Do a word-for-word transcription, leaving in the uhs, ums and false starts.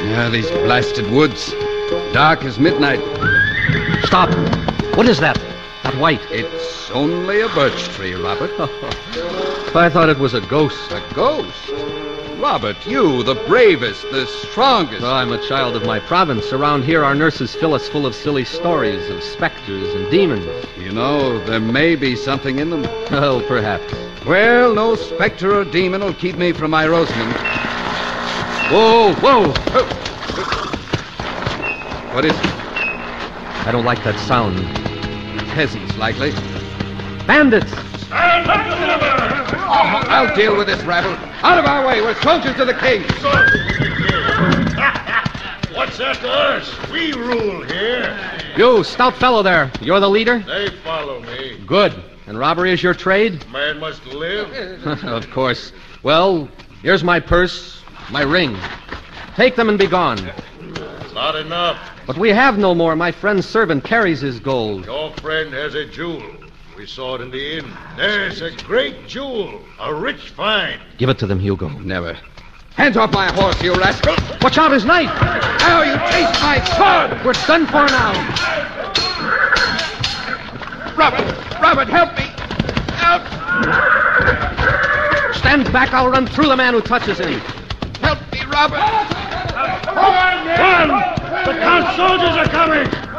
Yeah, these blasted woods. Dark as midnight. Stop. What is that? That white? It's only a birch tree, Robert. I thought it was a ghost. A ghost? Robert, you, the bravest, the strongest. Well, I'm a child of my province. Around here, our nurses fill us full of silly stories of specters and demons. You know, there may be something in them. Well, perhaps. Well, no specter or demon will keep me from my Rosamond. Whoa, whoa! What is it? I don't like that sound. Peasants, likely. Bandits! Stand back, deliver! I'll deal with this rabble. Out of our way. We're soldiers to the king. What's that to us? We rule here. You, stout fellow there. You're the leader? They follow me. Good. And robbery is your trade? Man must live. Of course. Well, here's my purse, my ring. Take them and be gone. Not enough. But we have no more. My friend's servant carries his gold. Your friend has a jewel. We saw it in the inn. There's a great jewel. A rich find. Give it to them, Hugo. Never. Hands off my horse, you rascal. Watch out, his knife. Now you taste my sword. We're done for now. Robert, Robert, help me. Help. Stand back. I'll run through the man who touches him. Help me, Robert. Run! The Count's soldiers are coming!